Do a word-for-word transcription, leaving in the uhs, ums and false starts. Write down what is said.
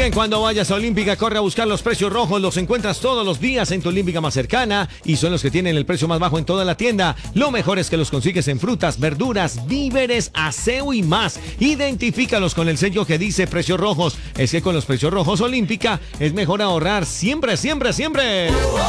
bien, cuando vayas a Olímpica, corre a buscar los precios rojos. Los encuentras todos los días en tu Olímpica más cercana y son los que tienen el precio más bajo en toda la tienda. Lo mejor es que los consigues en frutas, verduras, víveres, aseo y más. Identifícalos con el sello que dice precios rojos. Es que con los precios rojos Olímpica es mejor ahorrar siempre, siempre, siempre.